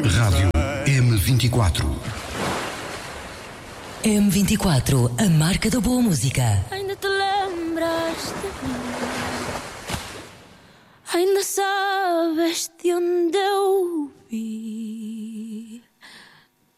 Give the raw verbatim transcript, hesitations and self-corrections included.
Rádio M vinte e quatro. M vinte e quatro, a marca da boa música. Ainda te lembras de mim? Ainda sabes de onde eu